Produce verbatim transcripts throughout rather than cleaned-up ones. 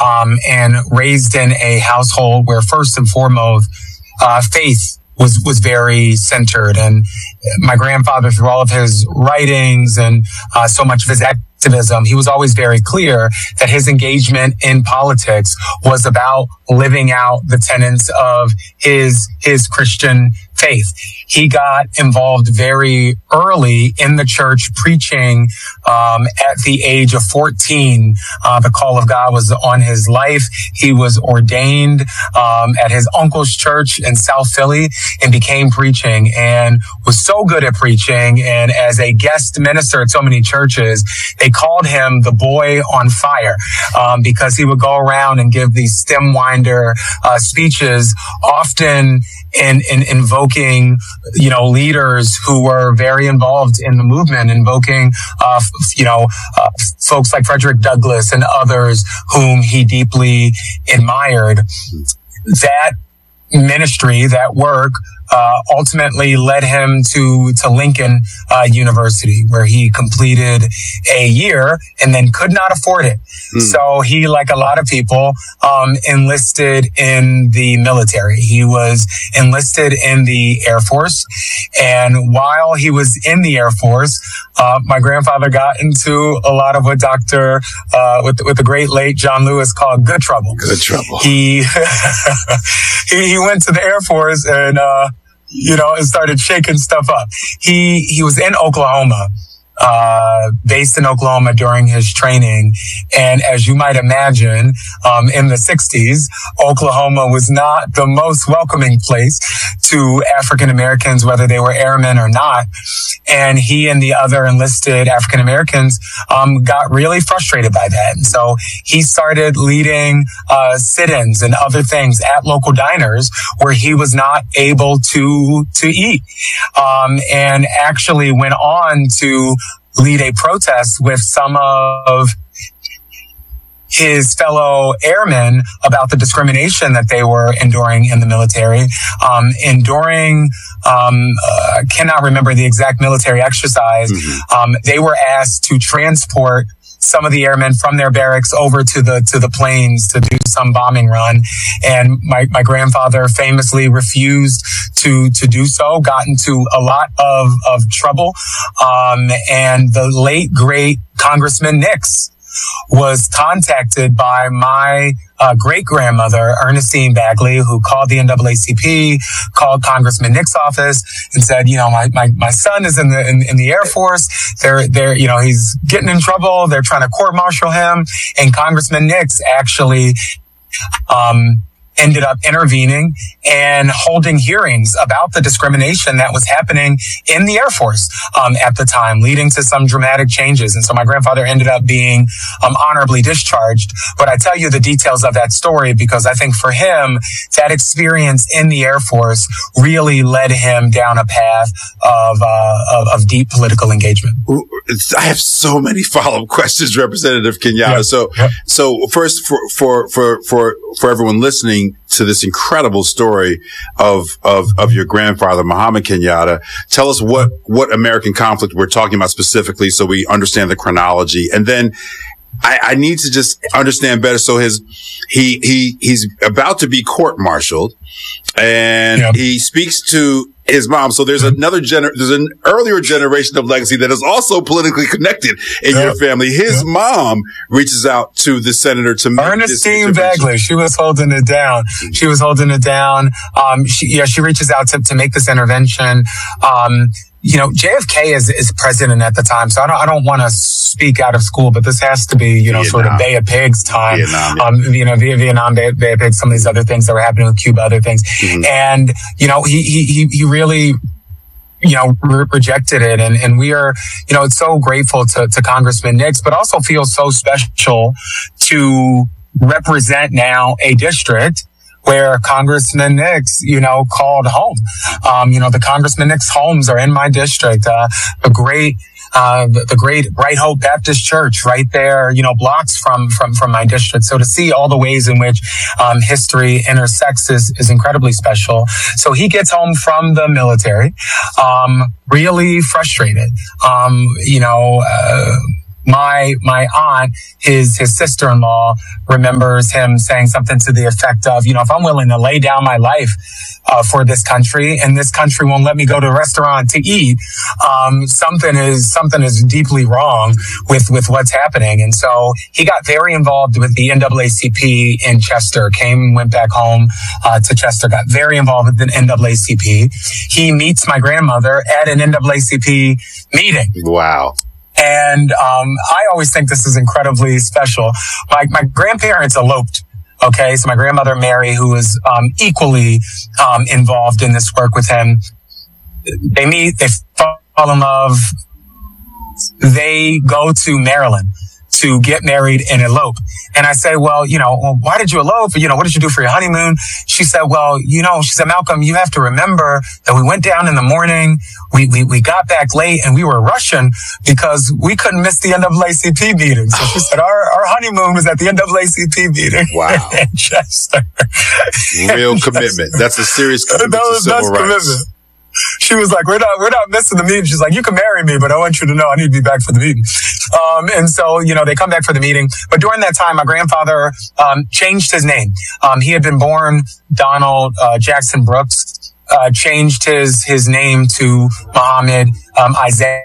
um, and raised in a household where first and foremost, uh, faith was, was very centered. And my grandfather, through all of his writings and, uh, so much of his activism, he was always very clear that his engagement in politics was about living out the tenets of his, his Christian faith. He got involved very early in the church, preaching um, at the age of fourteen. Uh, the call of God was on his life. He was ordained um, at his uncle's church in South Philly and became preaching and was so good at preaching. And as a guest minister at so many churches, they called him the boy on fire um, because he would go around and give these stem winder uh, speeches, often in, in invoking, you know, leaders who were very involved in the movement, invoking, uh, you know, uh, folks like Frederick Douglass and others whom he deeply admired. That ministry, that work, uh, ultimately led him to, to Lincoln, uh, University, where he completed a year and then could not afford it. Mm. So he, like a lot of people, um, enlisted in the military. He was enlisted in the Air Force. And while he was in the Air Force, uh, my grandfather got into a lot of what Doctor, uh, with, with the great late John Lewis called good trouble. Good trouble. He, he, he went to the Air Force and, uh, you know, and started shaking stuff up. He, he was in Oklahoma, uh, based in Oklahoma during his training. And as you might imagine, um, in the sixties, Oklahoma was not the most welcoming place to African Americans, whether they were airmen or not. And he and the other enlisted African Americans, um, got really frustrated by that. And so he started leading, uh, sit-ins and other things at local diners where he was not able to, to eat. Um, and actually went on to lead a protest with some of his fellow airmen about the discrimination that they were enduring in the military. Um, enduring, um, uh, cannot remember the exact military exercise. Mm-hmm. Um, they were asked to transport some of the airmen from their barracks over to the, to the plains to do some bombing run. And my, my grandfather famously refused to, to do so, got into a lot of, of trouble. Um, and the late, great Congressman Nix was contacted by my uh, great-grandmother, Ernestine Bagley, who called the N double A C P, called Congressman Nix's office and said, you know, my, my, my son is in the, in, in the Air Force. They're, they're, you know, he's getting in trouble. They're trying to court-martial him. And Congressman Nix actually, um, ended up intervening and holding hearings about the discrimination that was happening in the Air Force um, at the time, leading to some dramatic changes. And so my grandfather ended up being um, honorably discharged. But I tell you the details of that story because I think for him, that experience in the Air Force really led him down a path of uh, of, of deep political engagement. I have so many follow-up questions, Representative Kenyatta. Yep. So, yep. so first, for for for for for everyone listening to this incredible story of, of, of your grandfather, Muhammad Kenyatta. Tell us what, what American conflict we're talking about specifically so we understand the chronology. And then I, I need to just understand better. So his, he, he, he's about to be court-martialed and yep. he speaks to his mom. So there's another gener, there's an earlier generation of legacy that is also politically connected in yep. your family. His yep. mom reaches out to the senator to make Ernestine Bagley. She was holding it down. She was holding it down. Um, she, yeah, she reaches out to, to make this intervention. Um, you know, J F K is, is president at the time, so I don't, I don't want to speak out of school, but this has to be, you know, Vietnam. Sort of Bay of Pigs time. Vietnam, yeah. Um, you know, Vietnam, Bay, Bay of Pigs, some of these other things that were happening with Cuba, other things. Mm-hmm. And, you know, he, he, he really, you know, re- rejected it. And, and we are, you know, it's so grateful to, to Congressman Nix, but also feel so special to represent now a district where Congressman Nix, you know, called home. Um, you know, the Congressman Nix homes are in my district. Uh, the great, uh, the, the great Bright Hope Baptist Church right there, you know, blocks from, from, from my district. So to see all the ways in which, um, history intersects is, is incredibly special. So he gets home from the military, um, really frustrated. Um, you know, uh, my my aunt, his his sister-in-law, remembers him saying something to the effect of, you know, if I'm willing to lay down my life uh, for this country, and this country won't let me go to a restaurant to eat, um, something is something is deeply wrong with with what's happening. And so he got very involved with the N double A C P in Chester. Came, went back home uh, to Chester, got very involved with the N double A C P. He meets my grandmother at an N double A C P meeting. Wow. And um, I always think this is incredibly special. My my grandparents eloped. Okay, so my grandmother Mary, who was um, equally um, involved in this work with him, they meet, they fall in love. They go to Maryland to get married and elope. And I say, well, you know, well, why did you elope? You know, what did you do for your honeymoon? She said, well, you know, she said, Malcolm, you have to remember that we went down in the morning. We, we, we got back late and we were rushing because we couldn't miss the N double A C P meeting. So she said, our, our honeymoon was at the N double A C P meeting. Wow. In Chester. Real commitment. That's a serious commitment that was, to civil that's rights. Commitment. She was like, we're not, we're not missing the meeting. She's like, you can marry me, but I want you to know I need to be back for the meeting. Um, and so, you know, they come back for the meeting. But during that time, my grandfather, um, changed his name. Um, he had been born Donald, uh, Jackson Brooks, uh, changed his, his name to Muhammad, um, Isaiah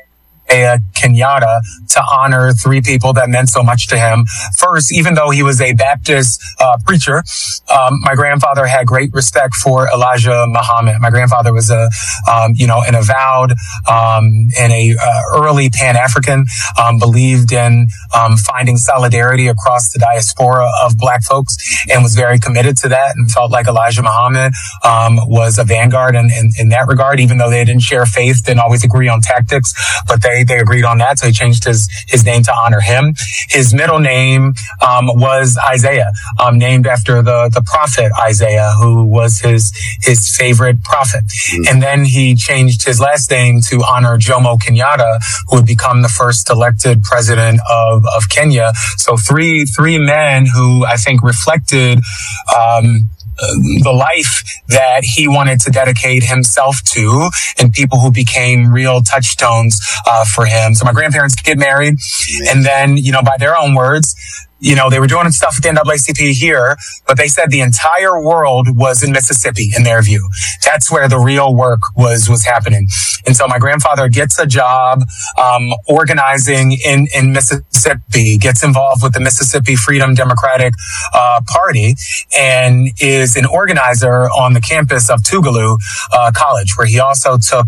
Kenyatta to honor three people that meant so much to him. First, even though he was a Baptist uh, preacher, um, my grandfather had great respect for Elijah Muhammad. My grandfather was a, um, you know, an avowed um, and a uh, early Pan-African, um, believed in um, finding solidarity across the diaspora of Black folks, and was very committed to that, and felt like Elijah Muhammad um, was a vanguard in, in, in that regard. Even though they didn't share faith, didn't always agree on tactics, but they They agreed on that, so he changed his his name to honor him. His middle name um, was Isaiah, um, named after the the prophet Isaiah, who was his his favorite prophet. Mm. And then he changed his last name to honor Jomo Kenyatta, who would become the first elected president of of Kenya. So three three men who I think reflected Um, the life that he wanted to dedicate himself to, and people who became real touchstones uh, for him. So my grandparents get married, and then, you know, by their own words, you know, they were doing stuff at the N double A C P here, but they said the entire world was in Mississippi, in their view. That's where the real work was, was happening. And so my grandfather gets a job, um, organizing in, in Mississippi, gets involved with the Mississippi Freedom Democratic, uh, Party, and is an organizer on the campus of Tougaloo, uh, College, where he also took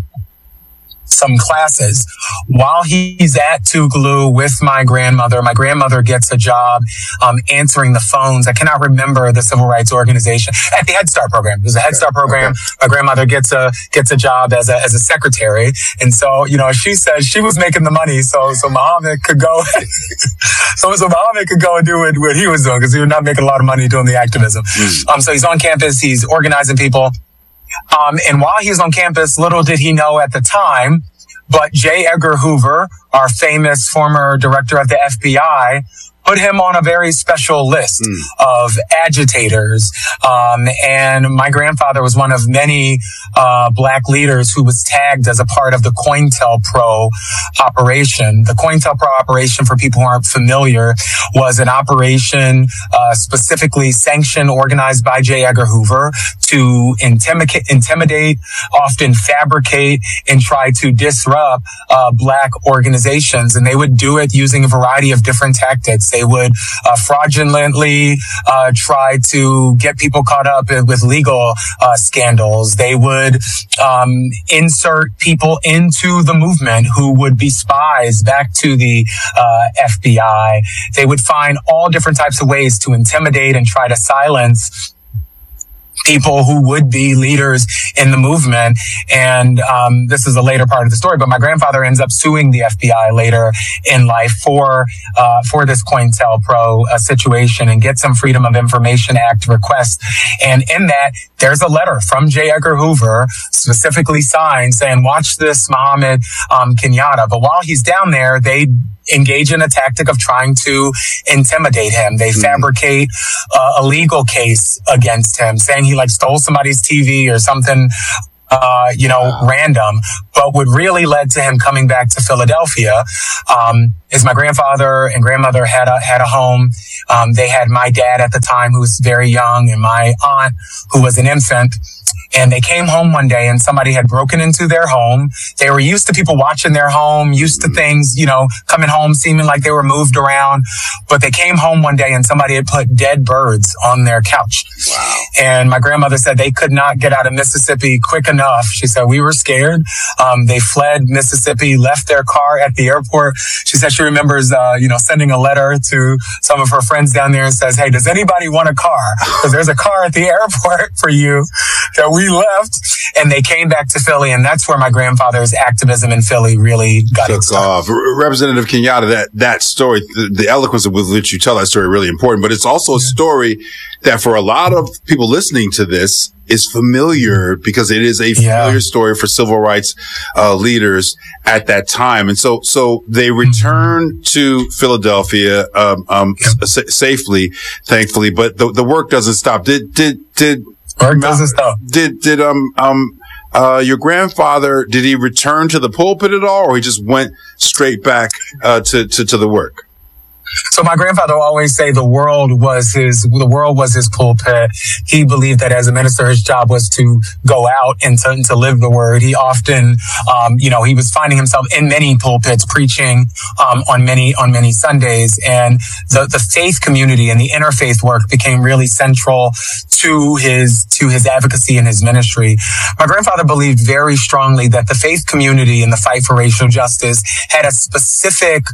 some classes. While he's at Tougaloo with my grandmother, my grandmother gets a job um, answering the phones. I cannot remember the civil rights organization at the Head Start program. There's a Head Start program. Okay. My grandmother gets a gets a job as a as a secretary, and so you know she says she was making the money, so so Muhammad could go, so so Muhammad could go and do what, what he was doing, because he was not making a lot of money doing the activism. Mm. Um, so he's on campus, he's organizing people. Um, and while he was on campus, little did he know at the time, but J. Edgar Hoover, our famous former director of the F B I, put him on a very special list mm. of agitators. Um, and my grandfather was one of many uh, Black leaders who was tagged as a part of the COINTELPRO operation. The COINTELPRO operation, for people who aren't familiar, was an operation uh, specifically sanctioned, organized by J. Edgar Hoover to intimidate, intimidate, often fabricate, and try to disrupt uh, Black organizations. And they would do it using a variety of different tactics. They would uh, fraudulently uh, try to get people caught up with legal uh, scandals. They would um, insert people into the movement who would be spies back to the uh, F B I. They would find all different types of ways to intimidate and try to silence people who would be leaders in the movement. And um, this is a later part of the story, but my grandfather ends up suing the F B I later in life for uh, for this COINTELPRO uh, situation, and gets some Freedom of Information Act request. And in that, there's a letter from J. Edgar Hoover, specifically signed, saying, watch this, Muhammad um, Kenyatta. But while he's down there, they engage in a tactic of trying to intimidate him. They mm-hmm. fabricate uh, a legal case against him, saying he like stole somebody's T V or something Uh, you know, wow. random. But what really led to him coming back to Philadelphia um, is my grandfather and grandmother had a had a home. Um, they had my dad at the time, who was very young, and my aunt, who was an infant. And they came home one day and somebody had broken into their home. They were used to people watching their home, used to things, you know, coming home seeming like they were moved around. But they came home one day and somebody had put dead birds on their couch. Wow. And my grandmother said they could not get out of Mississippi quick enough. She said, we were scared. Um, they fled Mississippi, left their car at the airport. She said she remembers, uh, you know, sending a letter to some of her friends down there and says, hey, does anybody want a car? Because there's a car at the airport for you. That we left, and they came back to Philly, and that's where my grandfather's activism in Philly really got took off. Representative Kenyatta, that that story, the, the eloquence with which you tell that story, really important. But it's also a story that, for a lot of people listening to this, is familiar because it is a familiar yeah. story for civil rights uh, leaders at that time. And so, so they returned to Philadelphia um, um, yeah. s- safely, thankfully. But the the work doesn't stop. Did did did Work doesn't stop. Did, did, um, um, uh, your grandfather, did he return to the pulpit at all, or he just went straight back, uh, to, to, to the work? So my grandfather always say the world was his, the world was his pulpit. He believed that as a minister, his job was to go out and to, and to live the word. He often, um, you know, he was finding himself in many pulpits preaching, um, on many, on many Sundays. And the, the faith community and the interfaith work became really central to his, to his advocacy and his ministry. My grandfather believed very strongly that the faith community and the fight for racial justice had a specific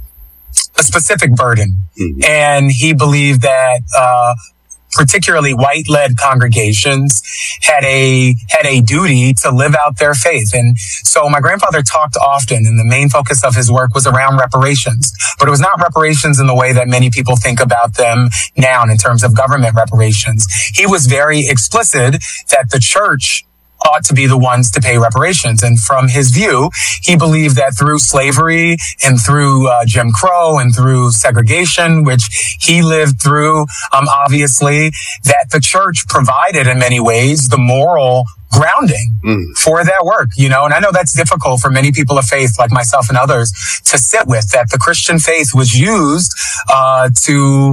a specific burden. Mm-hmm. And he believed that, uh, particularly white-led congregations had a, had a duty to live out their faith. And so my grandfather talked often, and the main focus of his work was around reparations. But it was not reparations in the way that many people think about them now in terms of government reparations. He was very explicit that the church ought to be the ones to pay reparations. And from his view, he believed that through slavery and through uh, Jim Crow and through segregation, which he lived through, um, obviously, that the church provided in many ways the moral grounding mm. for that work, you know, and I know that's difficult for many people of faith like myself and others to sit with, that the Christian faith was used uh, to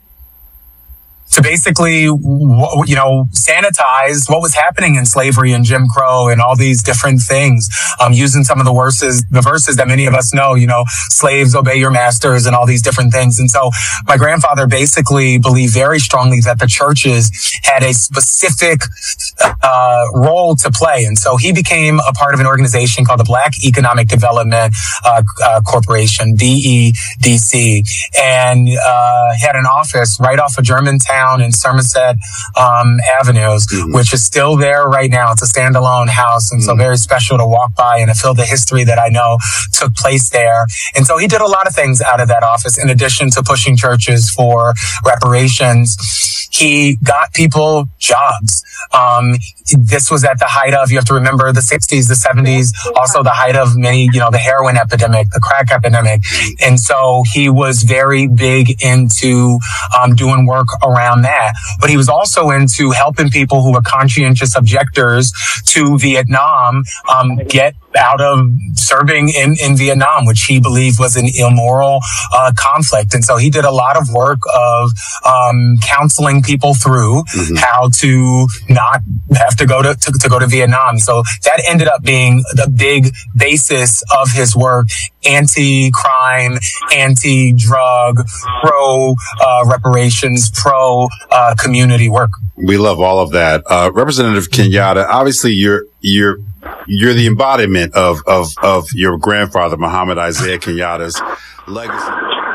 to basically, you know, sanitize what was happening in slavery and Jim Crow and all these different things, um, using some of the verses, the verses that many of us know, you know, slaves obey your masters and all these different things. And so my grandfather basically believed very strongly that the churches had a specific, uh, role to play. And so he became a part of an organization called the Black Economic Development, uh, uh Corporation, B E D C, and, uh, had an office right off of Germantown in Somerset um, Avenues, mm-hmm. which is still there right now. It's a standalone house, and mm-hmm. so very special to walk by and to feel the history that I know took place there. And so he did a lot of things out of that office in addition to pushing churches for reparations. He got people jobs. Um, this was at the height of, you have to remember, the sixties, the seventies, also the height of many, you know, the heroin epidemic, the crack epidemic. And so he was very big into um, doing work around that. But he was also into helping people who were conscientious objectors to Vietnam um, get out of serving in, in Vietnam, which he believed was an immoral uh, conflict. And so he did a lot of work of um, counseling people through mm-hmm. how to not have to go to, to, to go to Vietnam. So that ended up being the big basis of his work: anti-crime, anti-drug, pro uh, reparations, pro uh, community work. We love all of that. Uh, Representative Kenyatta, obviously you're, you're, you're the embodiment of, of, of your grandfather, Muhammad Isaiah Kenyatta's legacy.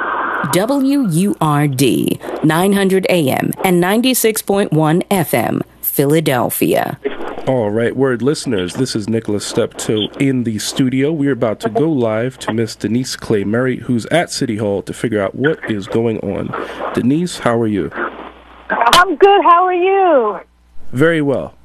W U R D, nine hundred A M and ninety-six point one F M, Philadelphia. All right, word listeners, this is Nicholas Steptoe in the studio. We're about to go live to Miss Denise Clay Murray, who's at City Hall, to figure out what is going on. Denise, how are you? I'm good. How are you? Very well.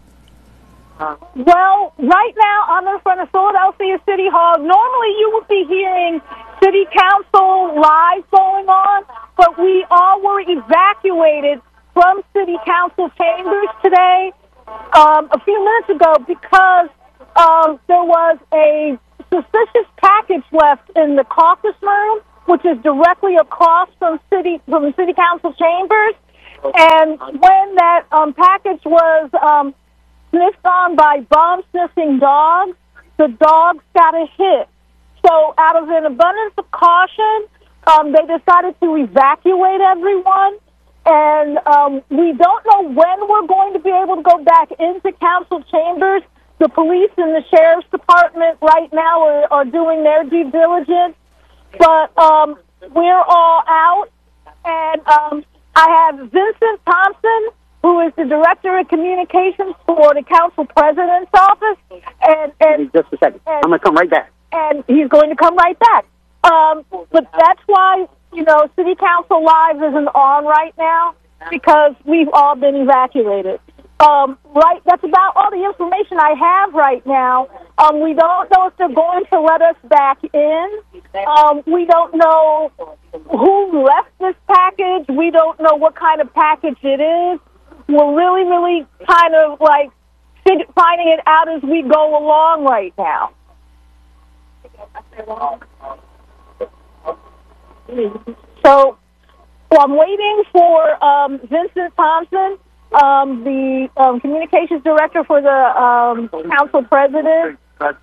Well, right now I'm in front of Philadelphia City Hall. Normally you would be hearing City Council live going on, but we all were evacuated from City Council chambers today, um, a few minutes ago because um, there was a suspicious package left in the caucus room, which is directly across from city from the city council chambers. And when that um, package was um, sniffed on by bomb-sniffing dogs, the dogs got a hit. So out of an abundance of caution, um, they decided to evacuate everyone. And um, we don't know when we're going to be able to go back into council chambers. The police and the sheriff's department right now are, are doing their due diligence. But um, we're all out. And um, I have Vincent Thompson, who is the Director of Communications for the Council President's Office. And, and Just a second. And, I'm going to come right back. And he's going to come right back. Um, but that's why, you know, City Council Live isn't on right now, because we've all been evacuated. Um, right, that's about all the information I have right now. Um, we don't know if they're going to let us back in. Um, we don't know who left this package. We don't know what kind of package it is. We're really, really kind of like fig- finding it out as we go along right now. So, well, I'm waiting for um, Vincent Thompson, um, the um, communications director for the um, council president.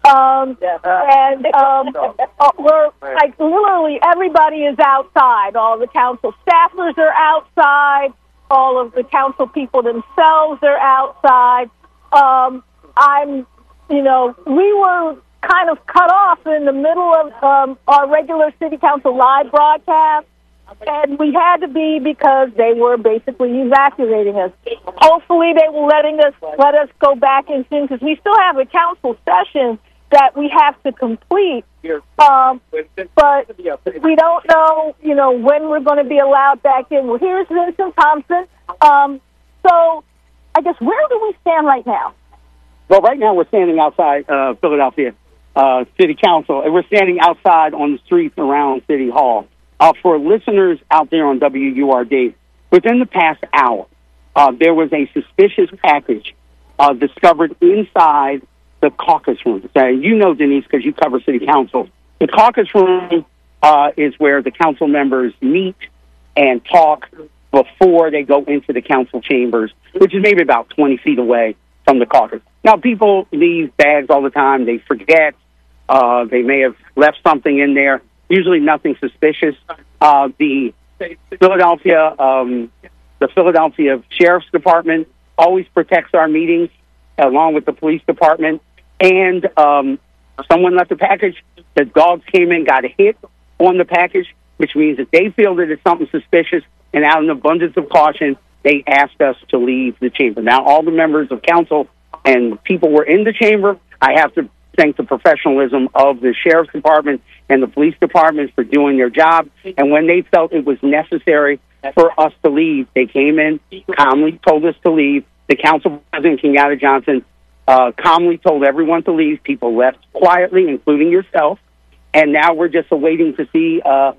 Um, and um, we're like literally everybody is outside. All the council staffers are outside. All of the council people themselves are outside. Um, I'm, you know, we were kind of cut off in the middle of um, our regular City Council Live broadcast, and we had to be because they were basically evacuating us. Hopefully they will letting us let us go back in soon, because we still have a council session that we have to complete. Um, but we don't know, you know, when we're going to be allowed back in. Well, here's Vincent Thompson. Um, so I guess where do we stand right now? Well, right now we're standing outside uh, Philadelphia uh, City Council, and we're standing outside on the streets around City Hall. Uh, for listeners out there on W U R D, within the past hour, uh, there was a suspicious package uh, discovered inside the caucus room. So you know, Denise, because you cover City Council. The caucus room uh, is where the council members meet and talk before they go into the council chambers, which is maybe about twenty feet away from the caucus. Now, people leave bags all the time. They forget. Uh, they may have left something in there. Usually nothing suspicious. Uh, the Philadelphia, um, the Philadelphia Sheriff's Department always protects our meetings, along with the police department. And um, someone left a package. The dogs came in, got a hit on the package, which means that they feel that it's something suspicious. And out of an abundance of caution, they asked us to leave the chamber. Now, all the members of council and people were in the chamber. I have to thank the professionalism of the Sheriff's Department and the police department for doing their job. And when they felt it was necessary for us to leave, they came in, calmly told us to leave. The council president, Kenyatta Johnson, uh, calmly told everyone to leave. People left quietly, including yourself. And now we're just awaiting to see. Uh,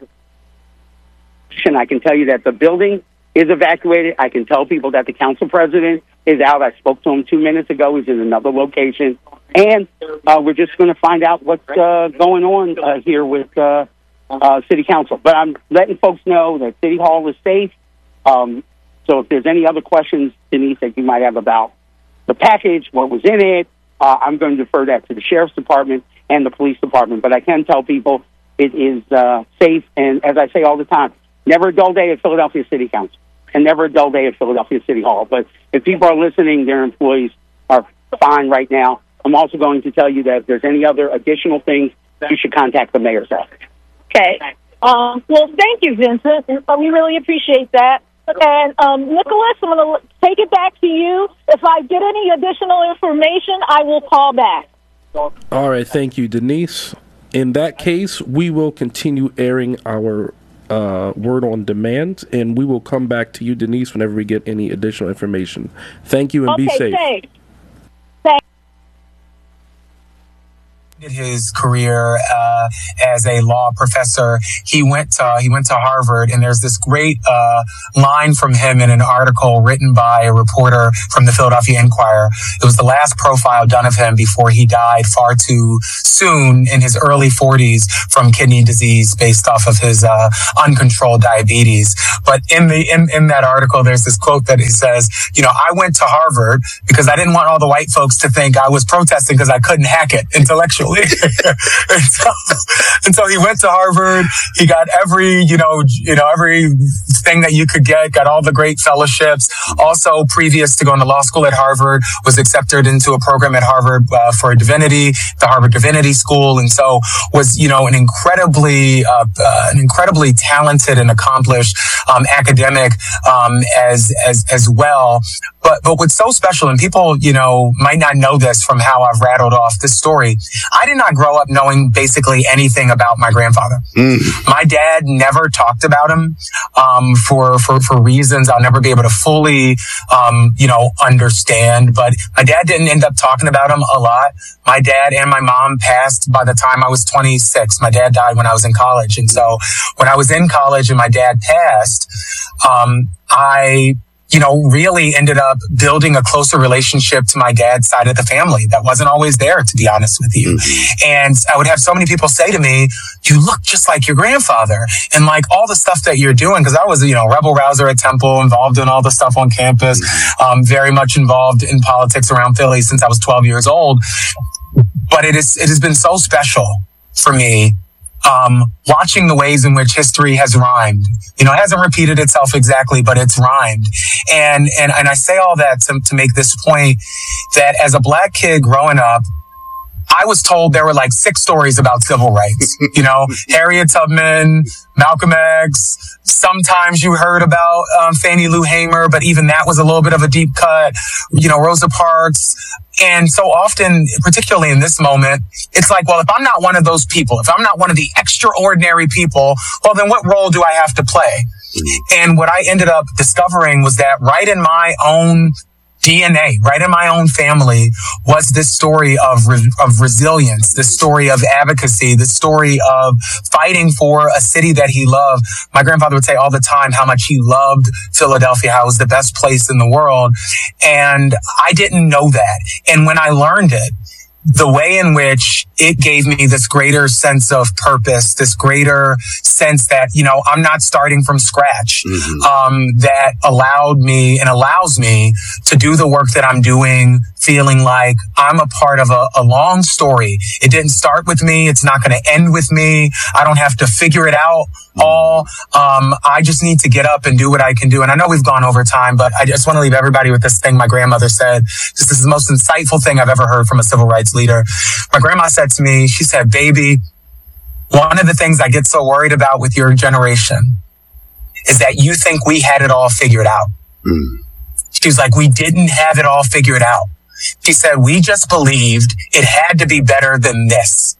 and I can tell you that the building is evacuated. I can tell people that the council president is out. I spoke to him two minutes ago. He's in another location. And uh, we're just going to find out what's uh, going on uh, here with uh, uh, City Council. But I'm letting folks know that City Hall is safe. Um, so if there's any other questions, Denise, that you might have about the package, what was in it, uh, I'm going to defer that to the Sheriff's Department and the Police Department. But I can tell people it is uh, safe. And as I say all the time, never a dull day at Philadelphia City Council and never a dull day at Philadelphia City Hall. But if people are listening, their employees are fine right now. I'm also going to tell you that if there's any other additional things, you should contact the mayor's office. Okay. Um, well, thank you, Vincent. We really appreciate that. And um, Nicholas, I'm going to take it back to you. If I get any additional information, I will call back. All right. Thank you, Denise. In that case, we will continue airing our uh, word on demand, and we will come back to you, Denise, whenever we get any additional information. Thank you, and okay, be safe. Thanks. his career uh, as a law professor. He went to he went to Harvard, and there's this great uh, line from him in an article written by a reporter from the Philadelphia Inquirer. It was the last profile done of him before he died far too soon in his early forties from kidney disease based off of his uh, uncontrolled diabetes. But in the in, in that article, there's this quote that he says, you know, I went to Harvard because I didn't want all the white folks to think I was protesting because I couldn't hack it intellectually. and, so, and so he went to Harvard. He got every, you know, you know, every thing that you could get, got all the great fellowships. Also, previous to going to law school at Harvard, was accepted into a program at Harvard uh, for divinity, the Harvard Divinity School. And so was, you know, an incredibly, uh, uh, an incredibly talented and accomplished um, academic um, as, as, as well. But, but what's so special, and people, you know, might not know this from how I've rattled off this story. I did not grow up knowing basically anything about my grandfather. Mm. My dad never talked about him, um, for, for, for reasons I'll never be able to fully, um, you know, understand. But my dad didn't end up talking about him a lot. My dad and my mom passed by the time I was twenty-six. My dad died when I was in college. And so when I was in college and my dad passed, um, I, you know, really ended up building a closer relationship to my dad's side of the family that wasn't always there, to be honest with you. Mm-hmm. And I would have so many people say to me, you look just like your grandfather, and like all the stuff that you're doing. Cause I was, you know, rebel rouser at Temple, involved in all the stuff on campus, mm-hmm. um, very much involved in politics around Philly since I was twelve years old. But it is, it has been so special for me Um, watching the ways in which history has rhymed. You know, it hasn't repeated itself exactly, but it's rhymed. And, and, and I say all that to, to make this point that as a black kid growing up, I was told there were like six stories about civil rights. You know, Harriet Tubman, Malcolm X. Sometimes you heard about um, Fannie Lou Hamer, but even that was a little bit of a deep cut. You know, Rosa Parks. And so often, particularly in this moment, it's like, well, if I'm not one of those people, if I'm not one of the extraordinary people, well, then what role do I have to play? And what I ended up discovering was that right in my own D N A, right in my own family, was this story of re- of resilience, this story of advocacy, this story of fighting for a city that he loved. My grandfather would say all the time how much he loved Philadelphia, how it was the best place in the world. And I didn't know that. And when I learned it, the way in which it gave me this greater sense of purpose, this greater sense that, you know, I'm not starting from scratch, mm-hmm. um, that allowed me and allows me to do the work that I'm doing, feeling like I'm a part of a, a long story. It didn't start with me. It's not going to end with me. I don't have to figure it out all. Um, I just need to get up and do what I can do. And I know we've gone over time, but I just want to leave everybody with this thing my grandmother said. Just this is the most insightful thing I've ever heard from a civil rights leader. My grandma said to me, she said, baby, one of the things I get so worried about with your generation is that you think we had it all figured out. Mm. She was like, we didn't have it all figured out. She said, we just believed it had to be better than this.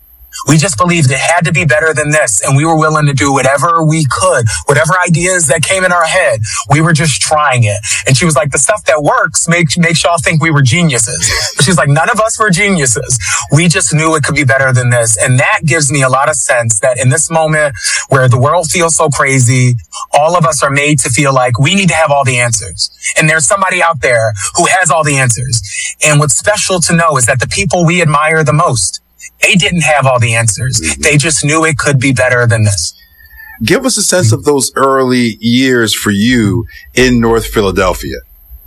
We just believed it had to be better than this. And we were willing to do whatever we could, whatever ideas that came in our head. We were just trying it. And she was like, the stuff that works makes, makes y'all think we were geniuses. But she's like, none of us were geniuses. We just knew it could be better than this. And that gives me a lot of sense that in this moment where the world feels so crazy, all of us are made to feel like we need to have all the answers. And there's somebody out there who has all the answers. And what's special to know is that the people we admire the most, they didn't have all the answers. Mm-hmm. They just knew it could be better than this. Give us a sense of those early years for you in North Philadelphia.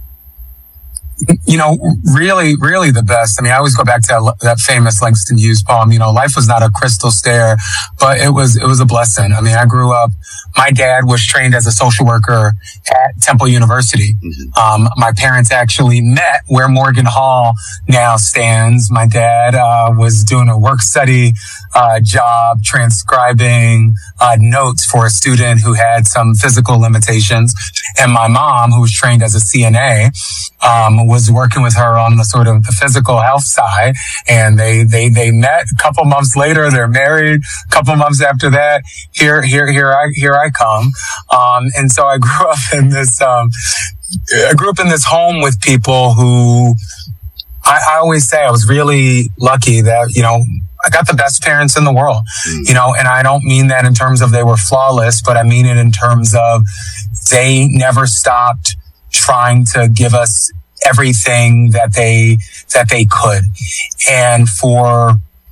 You know, really, really the best. I mean, I always go back to that, that famous Langston Hughes poem, you know, life was not a crystal stair, but it was, it was a blessing. I mean, I grew up, my dad was trained as a social worker at Temple University. Mm-hmm. Um, my parents actually met where Morgan Hall now stands. My dad, uh, was doing a work study, uh, job transcribing, uh, notes for a student who had some physical limitations. And my mom, who was trained as a C N A, um, was working with her on the sort of the physical health side. And they, they, they met a couple months later. They're married. A couple months after that, here, here, here I, here I come. Um, and so I grew up in this, um, I grew up in this home with people who I, I always say I was really lucky that, you know, I got the best parents in the world, you know, and I don't mean that in terms of they were flawless, but I mean it in terms of they never stopped trying to give us everything that they, that they could. And for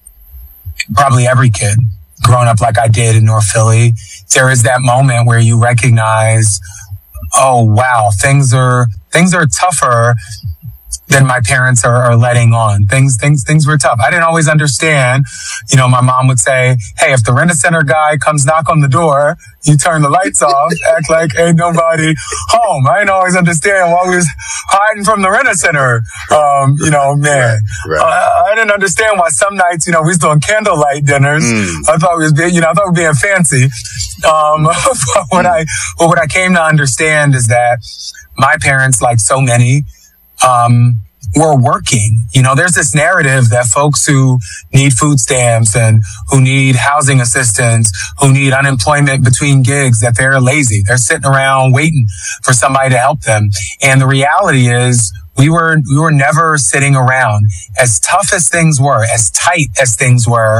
probably every kid growing up like I did in North Philly, there is that moment where you recognize, oh, wow, things are, things are tougher than my parents are, are letting on. Things, things, things were tough. I didn't always understand. You know, my mom would say, hey, if the Rent-A-Center guy comes knock on the door, you turn the lights off, act like ain't nobody home. I didn't always understand why we was hiding from the Rent-A-Center. Um, you know, man, right, right. Uh, I didn't understand why some nights, you know, we was doing candlelight dinners. Mm. I thought we was being, you know, I thought we were being fancy. Um, but what mm. I, but what I came to understand is that my parents, like so many, um, were working. You know, there's this narrative that folks who need food stamps and who need housing assistance, who need unemployment between gigs, that they're lazy. They're sitting around waiting for somebody to help them. And the reality is we were, we were never sitting around. As tough as things were, as tight as things were,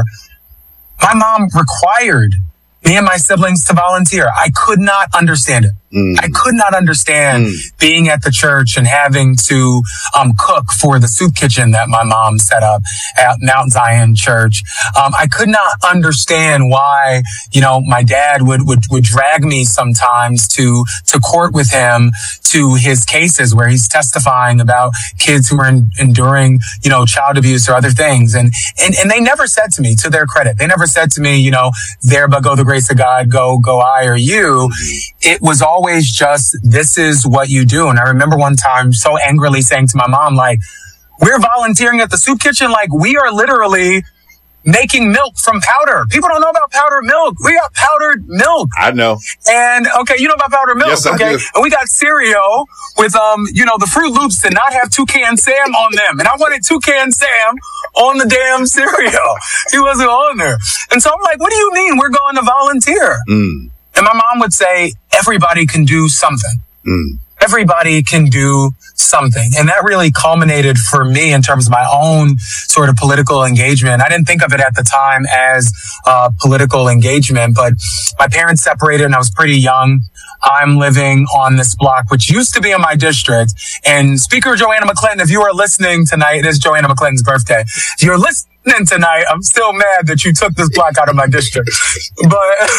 my mom required me and my siblings to volunteer. I could not understand it. Mm. I could not understand mm. being at the church and having to um, cook for the soup kitchen that my mom set up at Mount Zion Church. Um, I could not understand why, you know, my dad would, would, would drag me sometimes to, to court with him to his cases where he's testifying about kids who are in, enduring, you know, child abuse or other things. And, and, and they never said to me, to their credit, they never said to me, you know, there but go the grace of God, go, go I or you. It was always just, this is what you do. And I remember one time so angrily saying to my mom, like, we're volunteering at the soup kitchen. Like, we are literally making milk from powder. People don't know about powdered milk. We got powdered milk. I know. And okay, you know about powdered milk. Yes, okay. I do. And we got cereal with, um, you know, the Fruit Loops did not have Toucan Sam on them. And I wanted Toucan Sam on the damn cereal. He wasn't on there. And so I'm like, what do you mean we're going to volunteer? Mm. And my mom would say, everybody can do something. Mm. Everybody can do something. And that really culminated for me in terms of my own sort of political engagement. I didn't think of it at the time as uh, political engagement, but my parents separated and I was pretty young. I'm living on this block, which used to be in my district. And Speaker Joanna McClinton, if you are listening tonight, it is Joanna McClinton's birthday. If you're listening tonight, I'm still mad that you took this block out of my district. But,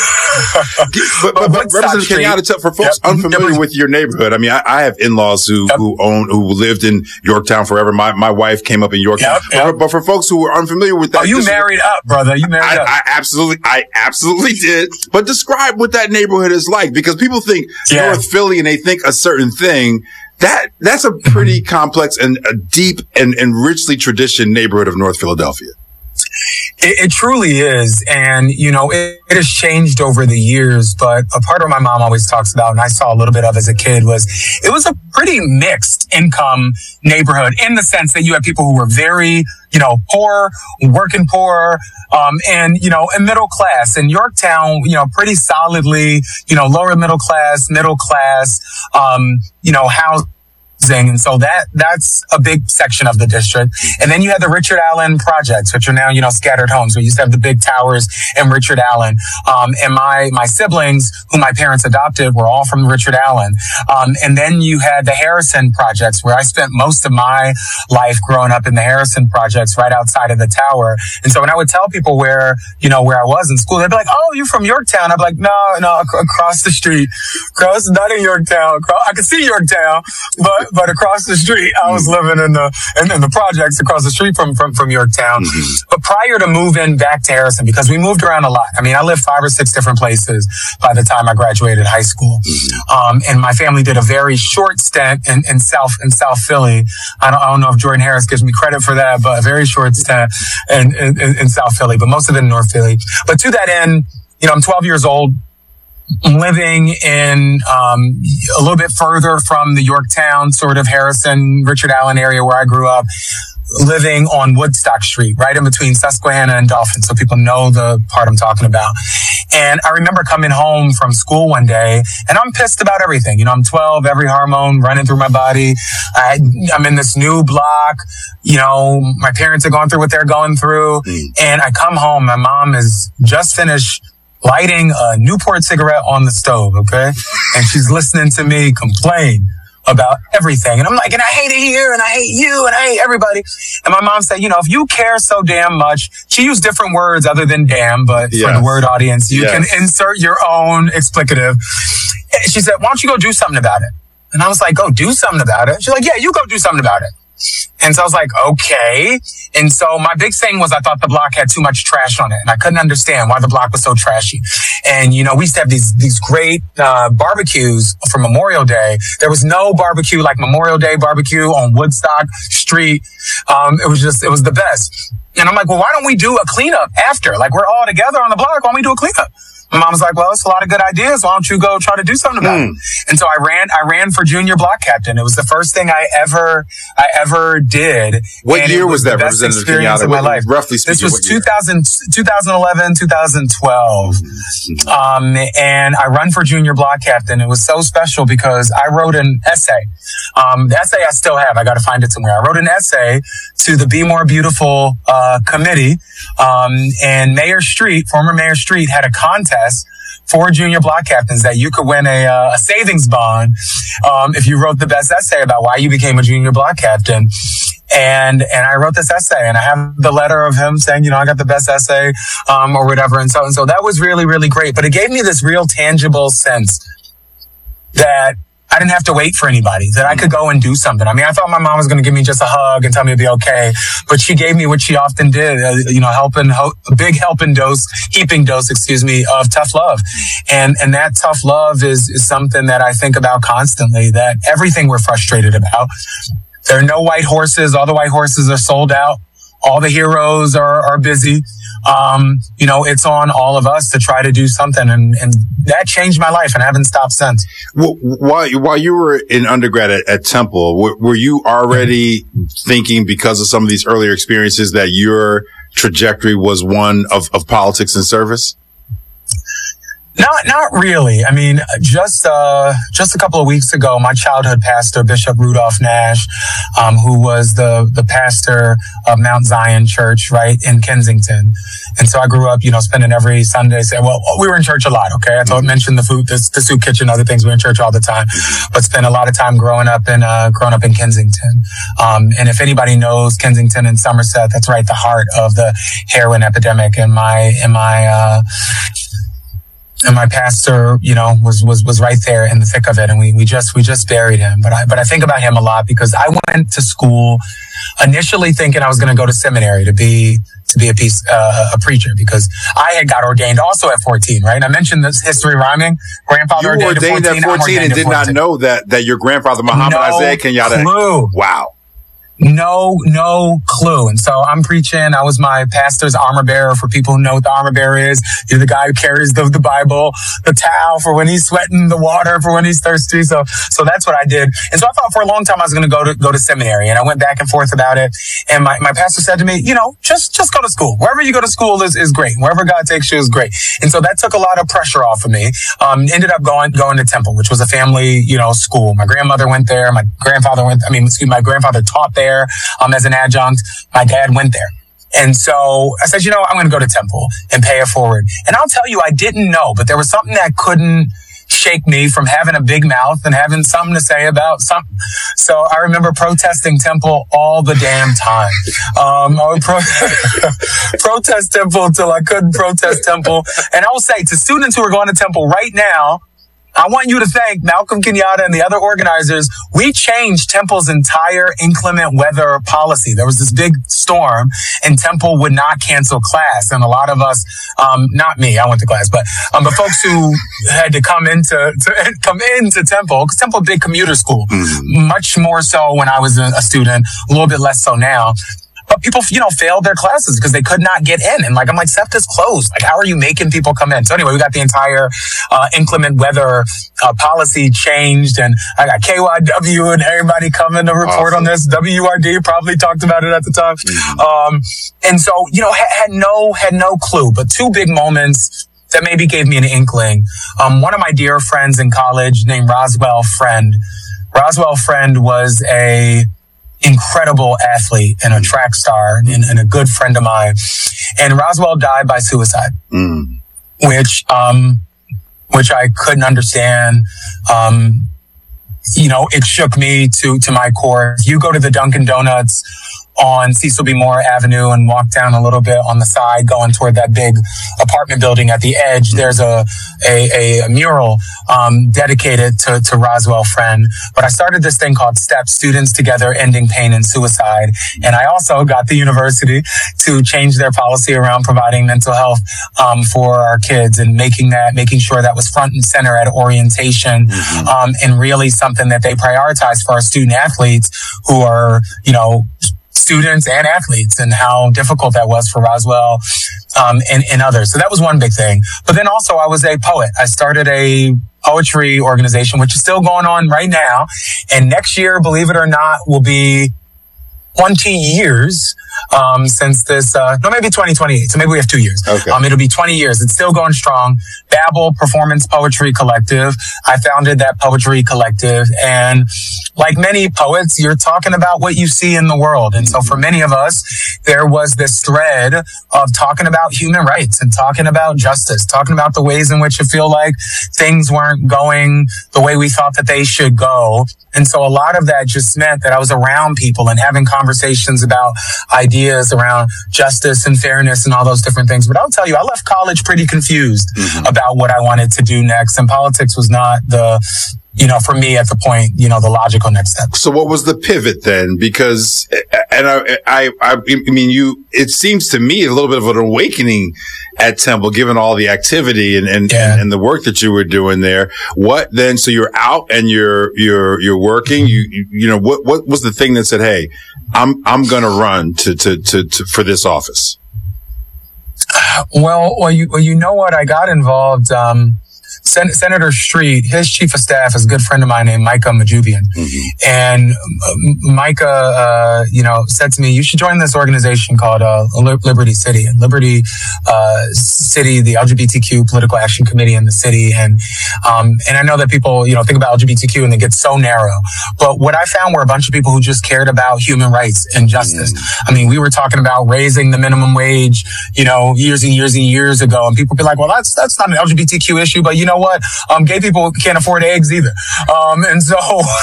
but, but, but Representative Kenyatta, for folks yep. unfamiliar yep. with your neighborhood, I mean, I, I have in-laws who, yep. who own, who lived in Yorktown forever. My, my wife came up in Yorktown. Yep, yep. But, but for folks who are unfamiliar with that. Oh, you married up, brother. You married I, up. I absolutely, I absolutely did. But describe what that neighborhood is like, because people think yeah. North Philly and they think a certain thing. That, that's a pretty complex and a deep and, and richly traditioned neighborhood of North Philadelphia. It, it truly is. And, you know, it, it has changed over the years, but a part of my mom always talks about, and I saw a little bit of as a kid, was it was a pretty mixed income neighborhood in the sense that you had people who were very, you know, poor, working poor, um, and, you know, and middle class. And Yorktown, you know, pretty solidly, you know, lower middle class, middle class, um, you know, housing. And so that, that's a big section of the district. And then you had the Richard Allen projects, which are now, you know, scattered homes. We used to have the big towers in Richard Allen. Um, and my, my siblings, who my parents adopted, were all from Richard Allen. Um, and then you had the Harrison projects, where I spent most of my life growing up in the Harrison projects right outside of the tower. And so when I would tell people where, you know, where I was in school, they'd be like, oh, you're from Yorktown. I'd be like, no, no, ac- across the street, across, not in Yorktown. Across, I could see Yorktown, but, but across the street, I was living in the in, in the projects across the street from from, from Yorktown. Mm-hmm. But prior to moving back to Harrison, because we moved around a lot. I mean, I lived five or six different places by the time I graduated high school. Mm-hmm. Um, and my family did a very short stint in, in South in South Philly. I don't, I don't know if Jordan Harris gives me credit for that, but a very short stint in, in, in South Philly, but most of it in North Philly. But to that end, you know, I'm twelve years old. living in um, a little bit further from the Yorktown, sort of Harrison, Richard Allen area where I grew up, living on Woodstock Street, right in between Susquehanna and Dolphin. So people know the part I'm talking about. And I remember coming home from school one day and I'm pissed about everything. You know, I'm twelve, every hormone running through my body. I, I'm in this new block. You know, my parents are going through what they're going through. Mm. And I come home. My mom has just finished lighting a Newport cigarette on the stove. Okay. And she's listening to me complain about everything. And I'm like, and I hate it here, and I hate you, and I hate everybody. And my mom said, you know, if you care so damn much, she used different words other than damn, but yes. for the word audience, you yes. can insert your own explicative. She said, why don't you go do something about it? And I was like, go do something about it? She's like, yeah, you go do something about it. And so I was like, okay. And so my big thing was I thought the block had too much trash on it. And I couldn't understand why the block was so trashy. And, you know, we used to have these, these great, uh, barbecues for Memorial Day. There was no barbecue like Memorial Day barbecue on Woodstock Street. Um, it was just, it was the best. And I'm like, well, why don't we do a cleanup after? Like, we're all together on the block. Why don't we do a cleanup? My mom was like, well, it's a lot of good ideas. Why don't you go try to do something about mm. it? And so I ran, I ran for junior block captain. It was the first thing I ever, I ever did. What and year was, was that? The best experience of my life. Roughly speaking, this was two thousand, twenty eleven, twenty twelve. Mm-hmm. Um, and I run for junior block captain. It was so special because I wrote an essay. Um, the essay I still have. I got to find it somewhere. I wrote an essay to the Be More Beautiful, uh, committee. Um, and Mayor Street, former Mayor Street had a contest for junior block captains that you could win a, uh, a savings bond um, if you wrote the best essay about why you became a junior block captain. And and I wrote this essay, and I have the letter of him saying, you know, I got the best essay um, or whatever. And so and so that was really, really great. But it gave me this real tangible sense that I didn't have to wait for anybody, that I could go and do something. I mean, I thought my mom was going to give me just a hug and tell me to be okay, but she gave me what she often did, uh, you know, helping, ho- a big helping dose, heaping dose, excuse me, of tough love. And, and that tough love is, is something that I think about constantly, that everything we're frustrated about. There are no white horses. All the white horses are sold out. All the heroes are, are busy. Um, you know, it's on all of us to try to do something. And, and that changed my life, and I haven't stopped since. Well, while, while you were in undergrad at, at Temple, were, were you already thinking, because of some of these earlier experiences, that your trajectory was one of, of politics and service? Not, not really. I mean, just, uh, just a couple of weeks ago, my childhood pastor, Bishop Rudolph Nash, um, who was the, the pastor of Mount Zion Church, right, in Kensington. And so I grew up, you know, spending every Sunday, say, well, we were in church a lot, okay? I told, mentioned the food, the, the soup kitchen, other things. We were in church all the time, but spent a lot of time growing up in, uh, growing up in Kensington. Um, and if anybody knows Kensington and Somerset, that's right, the heart of the heroin epidemic. And my, in my, uh, And my pastor, you know, was, was, was right there in the thick of it. And we, we just, we just buried him. But I, but I think about him a lot because I went to school initially thinking I was going to go to seminary to be, to be a piece, uh, a preacher, because I had got ordained also at fourteen, right? And I mentioned this history rhyming. Grandfather you ordained, ordained at fourteen, at fourteen and did not know that, that your grandfather, Muhammad no Isaiah Kenyatta. Clue. Wow. No, no clue. And so I'm preaching. I was my pastor's armor bearer. For people who know what the armor bearer is, you're the guy who carries the, the Bible, the towel for when he's sweating, the water for when he's thirsty. So, so that's what I did. And so I thought for a long time I was going to go to, go to seminary, and I went back and forth about it. And my, my pastor said to me, you know, just, just go to school. Wherever you go to school is, is great. Wherever God takes you is great. And so that took a lot of pressure off of me. Um, ended up going, going to Temple, which was a family, you know, school. My grandmother went there. My grandfather went, I mean, excuse me, my grandfather taught there. Um, as an adjunct, my dad went there. And so I said, you know, I'm going to go to Temple and pay it forward. And I'll tell you, I didn't know, but there was something that couldn't shake me from having a big mouth and having something to say about something. So I remember protesting Temple all the damn time. Um, I would pro- protest Temple till I couldn't protest Temple. And I will say to students who are going to Temple right now, I want you to thank Malcolm Kenyatta and the other organizers. We changed Temple's entire inclement weather policy. There was this big storm, and Temple would not cancel class. And a lot of us, um, not me, I went to class, but um, the folks who had to come into to come into Temple, because Temple, big commuter school, mm-hmm. much more so when I was a student, a little bit less so now. but people, you know, failed their classes because they could not get in. And like, I'm like, SEPTA's closed. Like, how are you making people come in? So anyway, we got the entire uh, inclement weather uh, policy changed, and I got K Y W and everybody coming to report awesome. on this. W R D probably talked about it at the time. Mm-hmm. Um, and so, you know, had, had no, had no clue, but two big moments that maybe gave me an inkling. Um, one of my dear friends in college named Roswell Friend. Roswell Friend was a incredible athlete and a track star and, and a good friend of mine. And Roswell died by suicide, mm. which, um, which I couldn't understand. Um, you know, it shook me to, to my core. If you go to the Dunkin' Donuts on Cecil B. Moore Avenue and walk down a little bit on the side going toward that big apartment building at the edge, there's a a, a mural um dedicated to, to Roswell Friend. But I started this thing called STEP, Students Together Ending Pain and Suicide. And I also got the university to change their policy around providing mental health um for our kids and making that, making sure that was front and center at orientation, mm-hmm. um and really something that they prioritize for our student athletes who are, you know, students and athletes, and how difficult that was for Roswell um, and, and others. So that was one big thing. But then also I was a poet. I started a poetry organization, which is still going on right now. And next year, believe it or not, will be twenty years um, since this, uh, no, maybe twenty twenty-eight. So maybe we have two years. Okay. Um, it'll be twenty years. It's still going strong. Babel Performance Poetry Collective. I founded that poetry collective. And like many poets, you're talking about what you see in the world. And so for many of us, there was this thread of talking about human rights and talking about justice, talking about the ways in which you feel like things weren't going the way we thought that they should go. And so a lot of that just meant that I was around people and having conversations about ideas around justice and fairness and all those different things. But I'll tell you, I left college pretty confused mm-hmm. about what I wanted to do next. And politics was not the, you know, for me at the point, you know, the logical next step. So what was the pivot then? Because, and I, I, I, I mean, you, it seems to me a little bit of an awakening at Temple, given all the activity and, and, yeah. and, and the work that you were doing there. What then? So you're out and you're, you're, you're working. You, you, you know, what, what was the thing that said, hey, I'm, I'm going to run to, to, to, to, for this office? Well, well, you, well, you know what? I got involved, um, Sen- Senator Street, his chief of staff is a good friend of mine named Micah Majubian. Mm-hmm. And uh, Micah, uh, you know, said to me, you should join this organization called uh, Liberty City. And Liberty uh, City, the L G B T Q Political Action Committee in the city. And um, and I know that people, you know, think about L G B T Q and they get so narrow. But what I found were a bunch of people who just cared about human rights and justice. Mm-hmm. I mean, we were talking about raising the minimum wage, you know, years and years and years ago. And people be like, well, that's that's not an L G B T Q issue, but you know what? Um, gay people can't afford eggs either. Um, and so,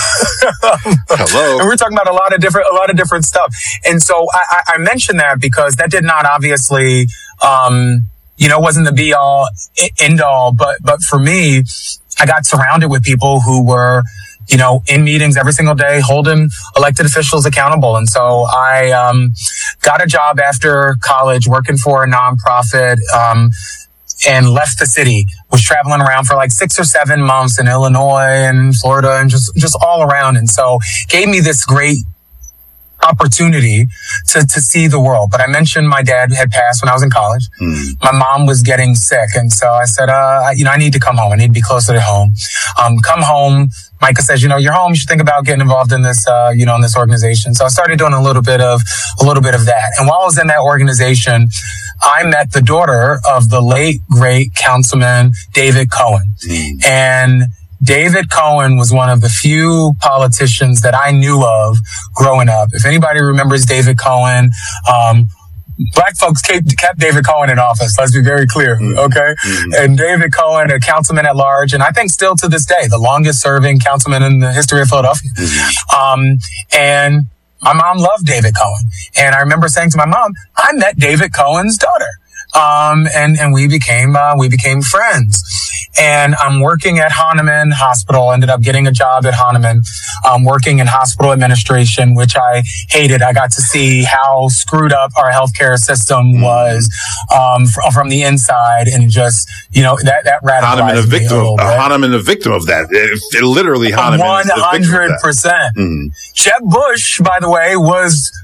hello. And we're talking about a lot of different, a lot of different stuff. And so I, I mentioned that because that did not obviously, um, you know, wasn't the be all, end all, but, but for me, I got surrounded with people who were, you know, in meetings every single day, holding elected officials accountable. And so I, um, got a job after college working for a nonprofit, um, and left the city, was traveling around for like six or seven months in Illinois and Florida and just, just all around. And so gave me this great opportunity to, to see the world. But I mentioned my dad had passed when I was in college. Mm. My mom was getting sick. And so I said, uh, you know, I need to come home. I need to be closer to home. Um, come home. Micah says, you know, you're home. You should think about getting involved in this, uh, you know, in this organization. So I started doing a little bit of, a little bit of that. And while I was in that organization, I met the daughter of the late, great Councilman David Cohen. Mm. And David Cohen was one of the few politicians that I knew of growing up. If anybody remembers David Cohen, um, black folks kept, kept David Cohen in office. Let's be very clear. Okay. Mm-hmm. And David Cohen, a councilman at large, and I think still to this day, the longest serving councilman in the history of Philadelphia. Mm-hmm. Um, and my mom loved David Cohen. And I remember saying to my mom, I met David Cohen's daughter. Um, and, and we became, uh, we became friends. And I'm working at Hahnemann Hospital, ended up getting a job at Hahnemann, um, working in hospital administration, which I hated. I got to see how screwed up our healthcare system was, um, from, from the inside, and just, you know, that, that radicalized Hahnemann, a victim, me a of, uh, Hahnemann, a victim of that. It, it literally Hahnemann. one hundred percent. Mm-hmm. Jeb Bush, by the way, was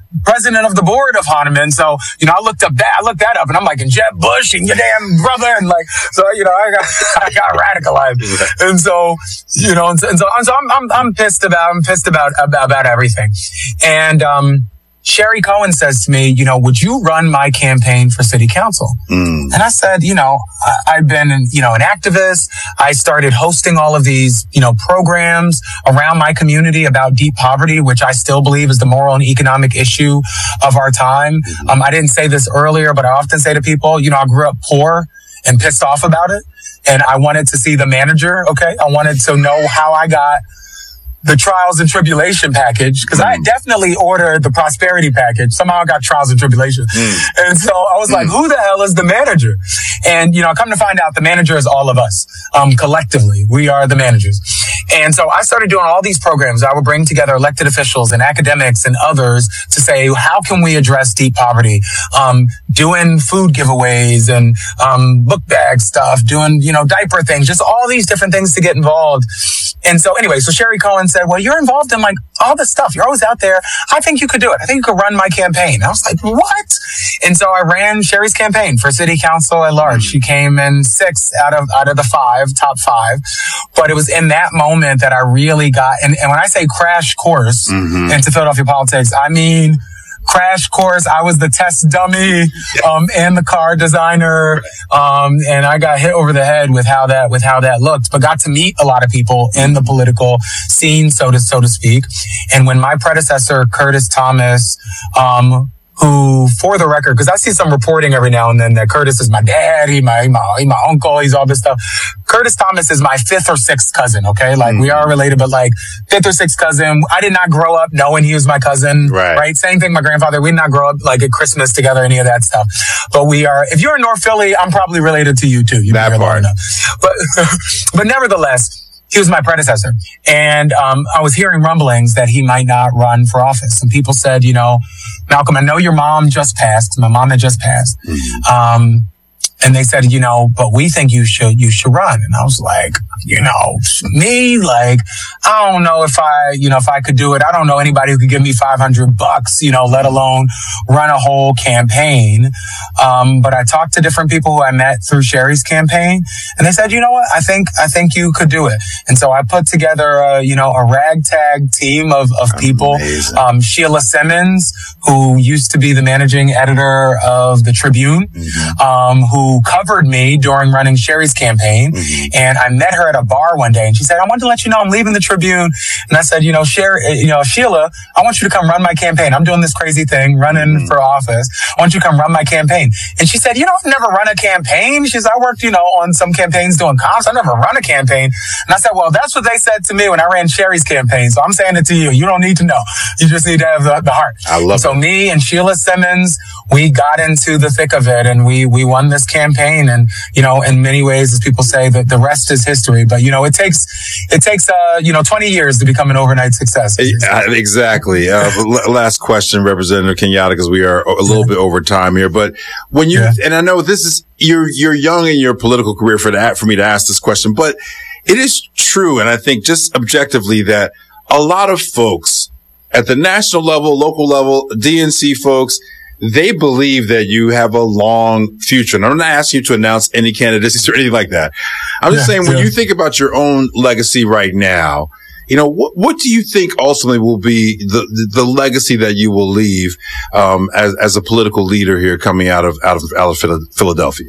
president of the board of Hahnemann. So, you know, I looked up that, I looked that up and I'm like, and Jeb Bush and your damn brother. And like, so, you know, I got, I got radicalized. And so, you know, and, and so, and so I'm, I'm, I'm pissed about, I'm pissed about, about, about everything. And, um, Sherry Cohen says to me, you know, would you run my campaign for city council? Mm. And I said, you know, I, I've been, you know, an activist. I started hosting all of these, you know, programs around my community about deep poverty, which I still believe is the moral and economic issue of our time. Mm-hmm. Um, I didn't say this earlier, but I often say to people, you know, I grew up poor and pissed off about it. And I wanted to see the manager. Okay. I wanted to know how I got the trials and tribulation package, because mm. I definitely ordered the prosperity package. Somehow I got trials and tribulation. Mm. And so I was mm. like, who the hell is the manager? And, you know, come to find out the manager is all of us. Um, collectively, we are the managers. And so I started doing all these programs. I would bring together elected officials and academics and others to say, how can we address deep poverty? Um, doing food giveaways and, um, book bag stuff, doing, you know, diaper things, just all these different things to get involved. And so anyway, so Sherry Cohen said, well, you're involved in like all this stuff. You're always out there. I think you could do it. I think you could run my campaign. I was like, what? And so I ran Sherry's campaign for city council at large. She came in sixth out of, out of the five, top five. But it was in that moment that I really got, and, and when I say crash course mm-hmm. into Philadelphia politics, I mean, crash course. I was the test dummy, um, and the car designer. Um, and I got hit over the head with how that, with how that looked, but got to meet a lot of people in the political scene, so to, so to speak. And when my predecessor, Curtis Thomas, um, who, for the record, because I see some reporting every now and then that Curtis is my dad, he my, he my, he my uncle, he's all this stuff. Curtis Thomas is my fifth or sixth cousin, okay? Like, mm-hmm. we are related, but like, fifth or sixth cousin. I did not grow up knowing he was my cousin, right? right? Same thing, my grandfather, we did not grow up like at Christmas together, any of that stuff. But we are, if you're in North Philly, I'm probably related to you too. You've that part. But, but nevertheless, he was my predecessor. And, um, I was hearing rumblings that he might not run for office. And people said, you know, Malcolm, I know your mom just passed. My mom had just passed. Mm-hmm. Um, and they said, you know, but we think you should, you should run. And I was like, you know, me, like, I don't know if I, you know, if I could do it. I don't know anybody who could give me five hundred bucks, you know, let alone run a whole campaign. Um, but I talked to different people who I met through Sherry's campaign, and they said, you know what, I think, I think you could do it. And so I put together a, you know, a ragtag team of, of people. Um, Sheila Simmons, who used to be the managing editor of the Tribune, mm-hmm. um, who covered me during running Sherry's campaign. Mm-hmm. And I met her at a bar one day, and she said, I wanted to let you know I'm leaving the Tribune. And I said, you know, Sherry, you know, Sheila, I want you to come run my campaign. I'm doing this crazy thing, running mm-hmm. for office. I want you to come run my campaign. And she said, you know, I've never run a campaign. She said, I worked, you know, on some campaigns doing comps. I never run a campaign. And I said, well, that's what they said to me when I ran Sherry's campaign. So I'm saying it to you. You don't need to know. You just need to have the, the heart. I love so it. So me and Sheila Simmons, we got into the thick of it, and we, we won this campaign. And, you know, in many ways, as people say, that the rest is history. But, you know, it takes, it takes, uh, you know, twenty years to become an overnight success. Uh, exactly. Uh, last question, Representative Kenyatta, because we are a little yeah. bit over time here. But when you, yeah. and I know this is, you're, you're young in your political career for that, for me to ask this question, but it is true. And I think just objectively that a lot of folks at the national level, local level, D N C folks, they believe that you have a long future. And I'm not asking you to announce any candidacies or anything like that. I'm just yeah, saying, when yeah. you think about your own legacy right now, you know, what, what do you think ultimately will be the, the, the legacy that you will leave, um, as, as a political leader here coming out of, out of, out of Philadelphia?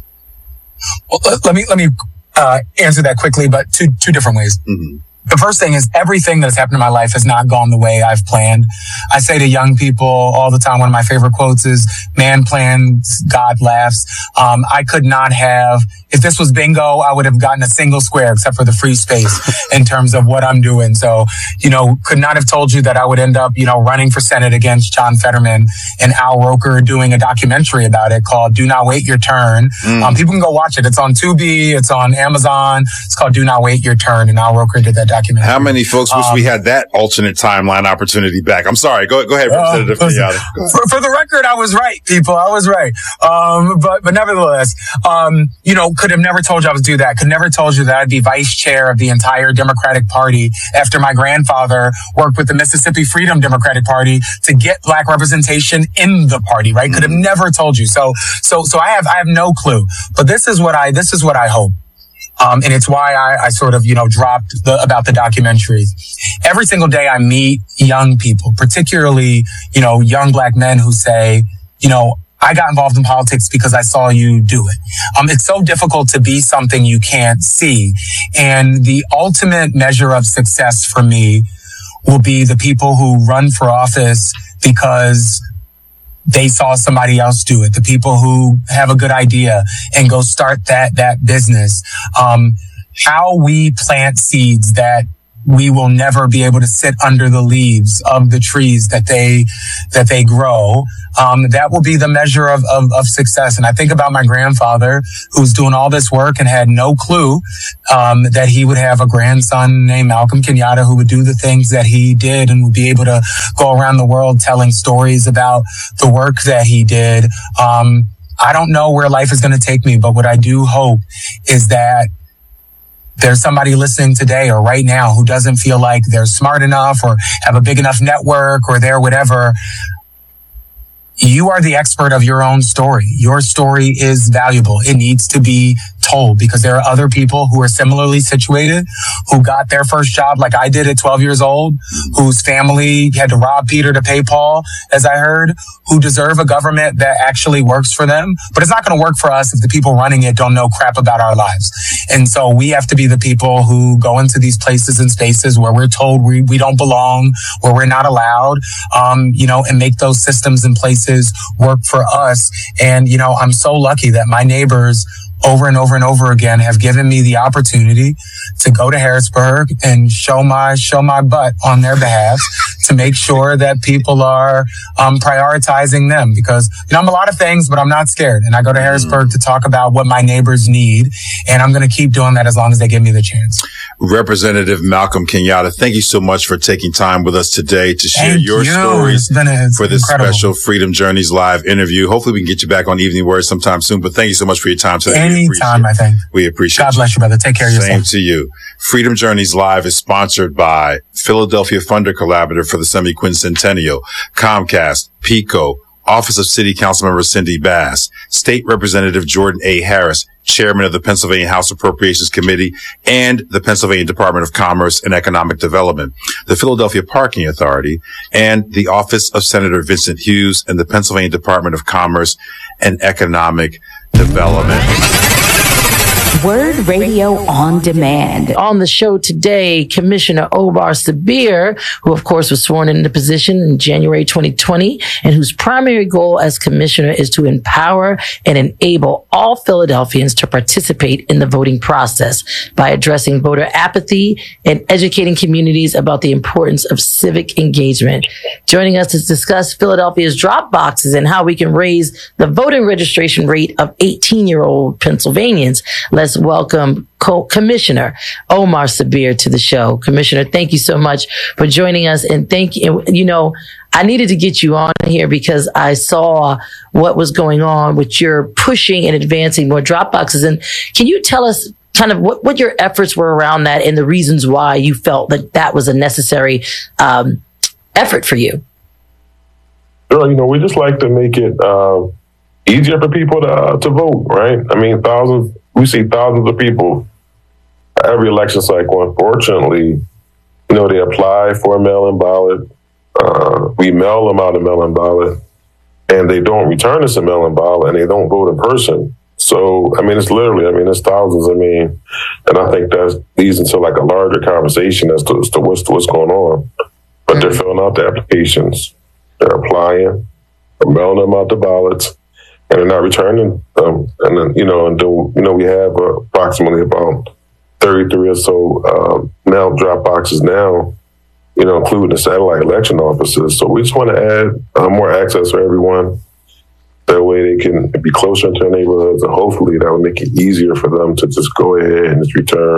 Well, let me, let me, uh, answer that quickly, but two, two different ways. Mm-hmm. The first thing is, everything that has happened in my life has not gone the way I've planned. I say to young people all the time, one of my favorite quotes is, man plans, God laughs. Um, I could not have, if this was bingo, I would have gotten a single square except for the free space in terms of what I'm doing. So, you know, could not have told you that I would end up, you know, running for Senate against John Fetterman and Al Roker doing a documentary about it called Do Not Wait Your Turn. Mm. Um, people can go watch it. It's on Tubi. It's on Amazon. It's called Do Not Wait Your Turn. And Al Roker did that documentary. How many folks wish um, we had that alternate timeline opportunity back? I'm sorry. Go, go ahead, Representative uh, Kenyatta. For, for the record, I was right, people. I was right. Um, but, but nevertheless, um, you know, could have never told you I would do that. Could never told you that I'd be vice chair of the entire Democratic Party after my grandfather worked with the Mississippi Freedom Democratic Party to get black representation in the party, right? Mm-hmm. Could have never told you. So, so, so I have, I have no clue. But this is what I, this is what I hope. Um, and it's why I, I sort of, you know, dropped the, about the documentaries. Every single day I meet young people, particularly, you know, young black men who say, you know, I got involved in politics because I saw you do it. Um, it's so difficult to be something you can't see. And the ultimate measure of success for me will be the people who run for office because they saw somebody else do it. The people who have a good idea and go start that, that business. Um, how we plant seeds that we will never be able to sit under the leaves of the trees that they, that they grow. Um, that will be the measure of, of, of success. And I think about my grandfather who's doing all this work and had no clue, um, that he would have a grandson named Malcolm Kenyatta who would do the things that he did and would be able to go around the world telling stories about the work that he did. Um, I don't know where life is going to take me, but what I do hope is that there's somebody listening today or right now who doesn't feel like they're smart enough or have a big enough network or they're whatever. You are the expert of your own story. Your story is valuable. It needs to be told because there are other people who are similarly situated, who got their first job like I did at twelve years old, whose family had to rob Peter to pay Paul, as I heard, who deserve a government that actually works for them. But it's not going to work for us if the people running it don't know crap about our lives. And so we have to be the people who go into these places and spaces where we're told we, we don't belong, where we're not allowed, um, you know, and make those systems in places work for us. And, you know, I'm so lucky that my neighbors over and over and over again have given me the opportunity to go to Harrisburg and show my show my butt on their behalf to make sure that people are um, prioritizing them. Because, you know, I'm a lot of things, but I'm not scared. And I go to Harrisburg to talk about what my neighbors need. And I'm going to keep doing that as long as they give me the chance. Representative Malcolm Kenyatta, thank you so much for taking time with us today to share thank your you. stories a, for this incredible. special Freedom Journeys live interview. Hopefully we can get you back on Evening Word sometime soon. But thank you so much for your time today. Anytime, I think. We appreciate it. God bless you, brother. Take care of yourself. Same to you. Freedom Journeys Live is sponsored by Philadelphia Funder Collaborative for the Semi-Quincentennial, Comcast, PICO, Office of City Councilmember Cindy Bass, State Representative Jordan A. Harris, Chairman of the Pennsylvania House Appropriations Committee, and the Pennsylvania Department of Commerce and Economic Development, the Philadelphia Parking Authority, and the Office of Senator Vincent Hughes and the Pennsylvania Department of Commerce and Economic Development. Word Radio on Demand. On the show today, Commissioner Omar Sabir, who of course was sworn into position in January twenty twenty, and whose primary goal as commissioner is to empower and enable all Philadelphians to participate in the voting process by addressing voter apathy and educating communities about the importance of civic engagement. Joining us to discuss Philadelphia's drop boxes and how we can raise the voting registration rate of eighteen-year-old Pennsylvanians. Let's welcome Co- Commissioner Omar Sabir to the show. Commissioner, thank you so much for joining us. And thank you. You know, I needed to get you on here because I saw what was going on with your pushing and advancing more drop boxes. And can you tell us kind of what, what your efforts were around that and the reasons why you felt that that was a necessary um, effort for you? Sure. You know, we just like to make it uh, easier for people to uh, to vote, right? I mean, thousands. We see thousands of people every election cycle. Unfortunately, you know, they apply for a mail-in ballot. Uh, we mail them out a mail-in ballot, and they don't return us a mail-in ballot, and they don't vote in person. So, I mean, it's literally, I mean, it's thousands. I mean, and I think that leads into like a larger conversation as to, as to what's, what's going on. But they're filling out the applications, they're applying, they're mailing them out the ballots, and they're not returning them. And then, you know, and do, you know, we have uh, approximately about thirty-three or so uh, mail drop boxes now, you know, including the satellite election offices. So we just want to add uh, more access for everyone. That way they can be closer to their neighborhoods, and hopefully that will make it easier for them to just go ahead and just return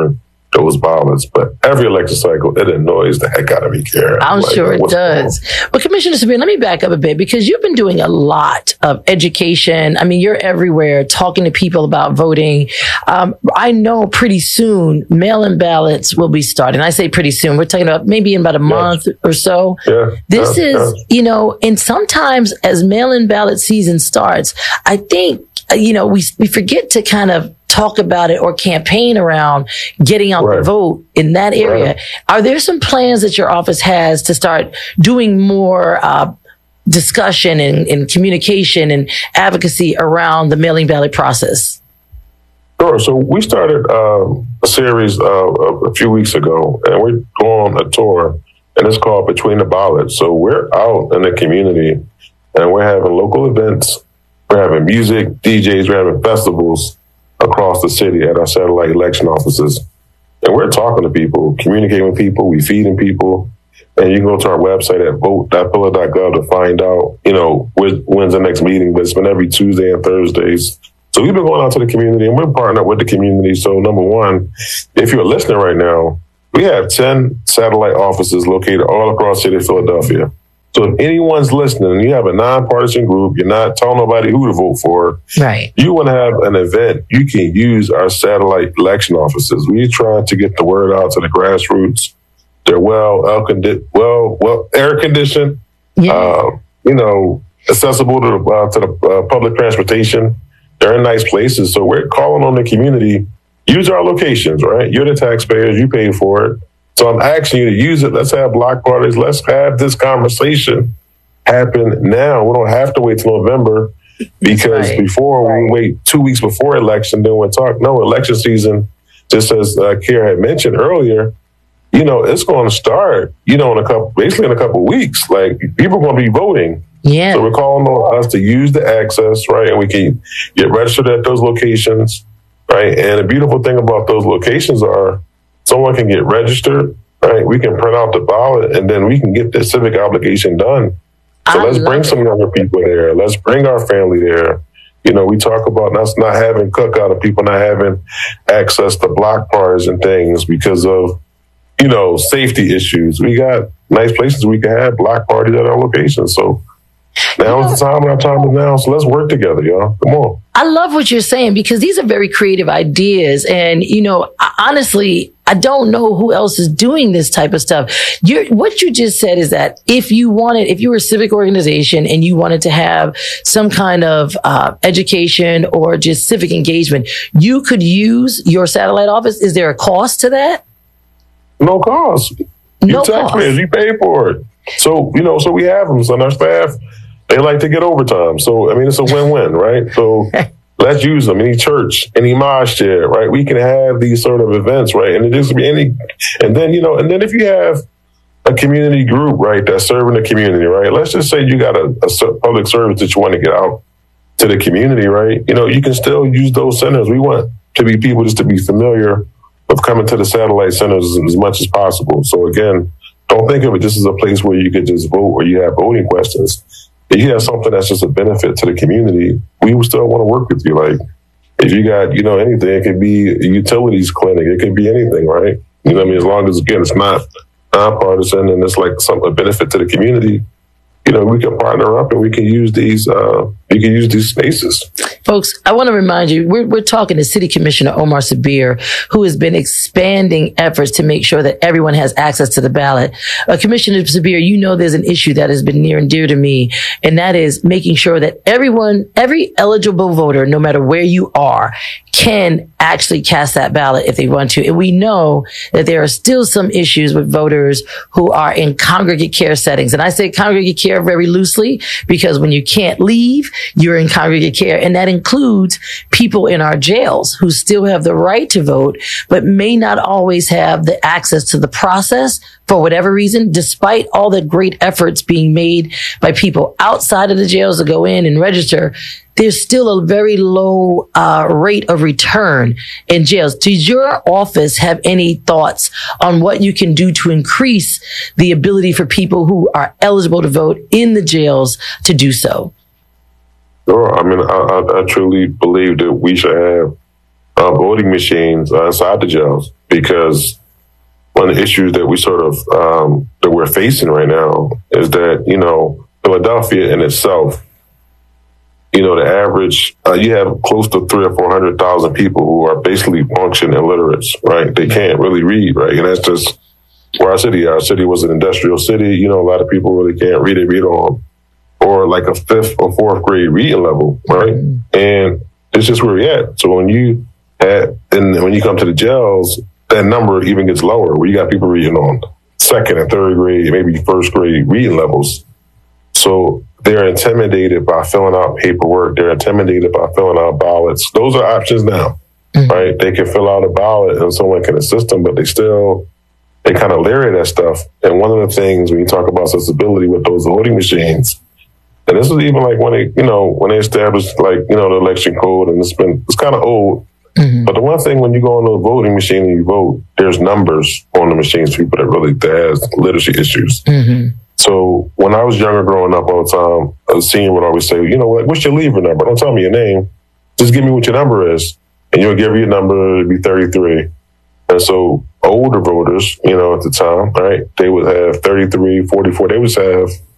those ballots. But every election cycle, it annoys the heck out of me, Karen. I'm like, sure it does. But Commissioner Sabir, let me back up a bit, because you've been doing a lot of education. I mean, you're everywhere talking to people about voting. Um, I know pretty soon mail-in ballots will be starting. I say pretty soon. We're talking about maybe in about a month yeah. or so. Yeah. This yeah. is, yeah. you know, and sometimes as mail-in ballot season starts, I think, you know, we we forget to kind of talk about it or campaign around getting out right. the vote in that area. Right. Are there some plans that your office has to start doing more uh, discussion and, and communication and advocacy around the mailing ballot process? Sure. So we started uh, a series uh, a few weeks ago, and we're going on a tour, and it's called Between the Ballots. So we're out in the community, and we're having local events. We're having music, D Js, we're having festivals across the city at our satellite election offices. And we're talking to people, communicating with people, we feeding people. And you can go to our website at vote dot phila dot gov to find out, you know, when's the next meeting. But it's been every Tuesday and Thursdays. So we've been going out to the community, and we're partnering with the community. So number one, if you're listening right now, we have ten satellite offices located all across the city of Philadelphia. So if anyone's listening and you have a nonpartisan group, you're not telling nobody who to vote for, right? You want to have an event, you can use our satellite election offices. We're trying to get the word out to the grassroots. They're well, condi- well, well, air conditioned, yeah. uh, you know, accessible to, uh, to the uh, public transportation. They're in nice places. So we're calling on the community, use our locations, right? You're the taxpayers, you pay for it. So I'm asking you to use it. Let's have block parties. Let's have this conversation happen now. We don't have to wait till November, because right. before right. we wait two weeks before election, then we'll talk. No, election season, just as uh, Kiera had mentioned earlier, you know, it's going to start, you know, in a couple, basically in a couple of weeks. Like, people are going to be voting. Yeah. So we're calling on us to use the access, right? And we can get registered at those locations, right? And the beautiful thing about those locations are, someone can get registered, right? We can print out the ballot, and then we can get the civic obligation done. So I let's bring it. some younger people there. Let's bring our family there. You know, we talk about us not having cookout and people not having access to block parties and things because of, you know, safety issues. We got nice places we can have block parties at our locations. So now is the time, our time is now. So let's work together, y'all. Come on. I love what you're saying, because these are very creative ideas. And, you know, honestly, I don't know who else is doing this type of stuff. You're, what you just said is that if you wanted, if you were a civic organization and you wanted to have some kind of uh, education or just civic engagement, you could use your satellite office. Is there a cost to that? No cost. No you taxpayers, cost. You pay for it. So, you know, so we have them. So our staff, they like to get overtime. So, I mean, it's a win-win, right? So let's use them. Any church, any mosque chair, right? We can have these sort of events, right? And it just be any, and then, you know, and then if you have a community group, right, that's serving the community, right? Let's just say you got a, a public service that you want to get out to the community, right? You know, you can still use those centers. We want to be people just to be familiar with coming to the satellite centers as, as much as possible. So again, don't think of it just as a place where you could just vote or you have voting questions. If you have something that's just a benefit to the community, we would still want to work with you. Like, if you got, you know, anything, it could be a utilities clinic, it could be anything, right? You know what I mean? As long as, again, it's not nonpartisan and it's like some a benefit to the community, you know, we can partner up and we can use these, uh, we can use these spaces. Folks, I want to remind you, we're, we're talking to City Commissioner Omar Sabir, who has been expanding efforts to make sure that everyone has access to the ballot. Uh, Commissioner Sabir, you know there's an issue that has been near and dear to me, and that is making sure that everyone, every eligible voter, no matter where you are, can actually cast that ballot if they want to. And we know that there are still some issues with voters who are in congregate care settings. And I say congregate care very loosely because when you can't leave, you're in congregate care. And that includes people in our jails who still have the right to vote, but may not always have the access to the process for whatever reason, despite all the great efforts being made by people outside of the jails to go in and register. There's still a very low uh, rate of return in jails. Does your office have any thoughts on what you can do to increase the ability for people who are eligible to vote in the jails to do so? Sure. I mean, I, I, I truly believe that we should have uh, voting machines uh, inside the jails. because one of the issues that we sort of, um, that we're facing right now is that, you know, Philadelphia in itself, you know, the average, uh, you have close to three or four hundred thousand people who are basically function illiterates, right? They can't really read, right? And that's just where our city, our city was an industrial city. You know, a lot of people really can't read it, read on, or like a fifth or fourth grade reading level, right? Mm-hmm. And it's just where we're at. So when you at, and when you come to the jails, that number even gets lower, where you got people reading on second and third grade, maybe first grade reading levels. So they're intimidated by filling out paperwork. They're intimidated by filling out ballots. Those are options now, mm-hmm. right? They can fill out a ballot and someone can assist them, but they still, they kind of leery of that stuff. And one of the things when you talk about accessibility with those voting machines, and this was even like when they, you know, when they established like, you know, the election code, and it's been, it's kind of old. Mm-hmm. But the one thing when you go on the voting machine and you vote, there's numbers on the machines, people that really, that has literacy issues. Mm-hmm. So when I was younger growing up all the time, a senior would always say, you know what, what's your leaver number? Don't tell me your name. Just give me what your number is. And you'll give you a number, it'd be thirty-three. And so older voters, you know, at the time, right, they would have thirty-three, forty-four. They would have